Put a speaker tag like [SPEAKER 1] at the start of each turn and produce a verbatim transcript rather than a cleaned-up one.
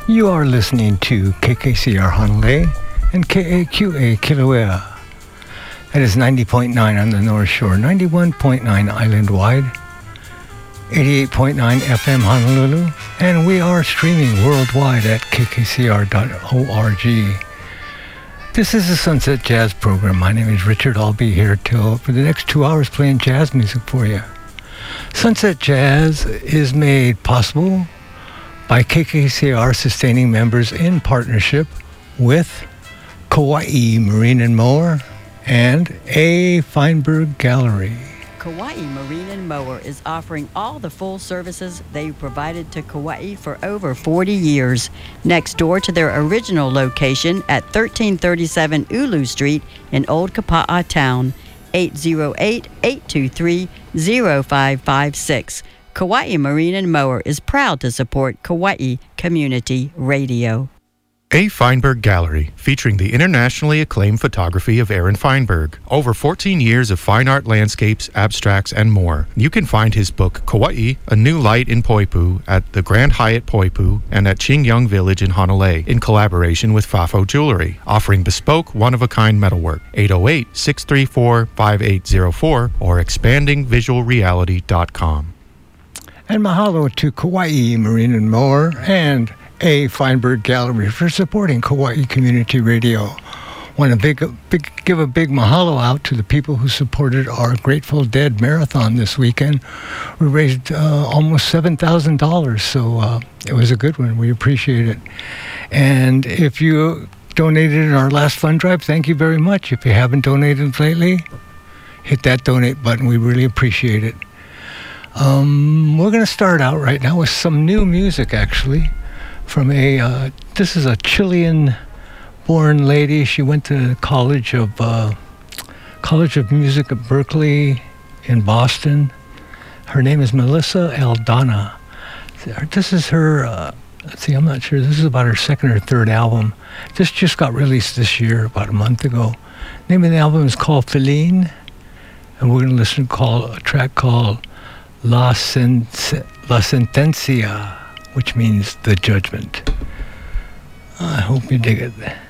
[SPEAKER 1] You are listening to K K C R Honolulu and K A Q A Kilauea. It is ninety point nine on the North Shore, ninety-one point nine island-wide, eighty-eight point nine F M Honolulu, and we are streaming worldwide at k k c r dot org. This is the Sunset Jazz program. My name is Richard. I'll be here till for the next two hours playing jazz music for you. Sunset Jazz is made possible by K K C R sustaining members in partnership with Kauai Marine and Mower and A. Feinberg Gallery.
[SPEAKER 2] Kauai Marine and Mower is offering all the full services they've provided to Kauai for over forty years. Next door to their original location at thirteen thirty-seven Ulu Street in Old Kapa'a Town, eight oh eight, eight two three, oh five five six. Kauai Marine and Mower is proud to support Kauai Community Radio.
[SPEAKER 3] A. Feinberg Gallery, featuring the internationally acclaimed photography of Aaron Feinberg. Over fourteen years of fine art landscapes, abstracts, and more. You can find his book, Kauai, A New Light in Poipu, at the Grand Hyatt Poipu and at Qingyang Village in Honolulu, in collaboration with Fafo Jewelry, offering bespoke, one-of-a-kind metalwork. eight oh eight, six three four, five eight oh four or expanding visual reality dot com.
[SPEAKER 1] And mahalo to Kauai Marine and Mower and A. Feinberg Gallery for supporting Kauai Community Radio. Want to big, big, give a big mahalo out to the people who supported our Grateful Dead Marathon this weekend. We raised uh, almost seven thousand dollars, so uh, it was a good one. We appreciate it. And if you donated in our last fund drive, thank you very much. If you haven't donated lately, hit that donate button. We really appreciate it. Um, we're going to start out right now with some new music, actually. From a, uh, this is a Chilean-born lady. She went to College of uh, College of Music at Berkeley in Boston. Her name is Melissa Aldana. This is her, uh, let's see, I'm not sure. This is about her second or third album. This just got released this year, about a month ago. Name of the album is called Feline, and we're going to listen to call, a track called La, Sen- La Sentencia, which means the judgment. I hope you dig it.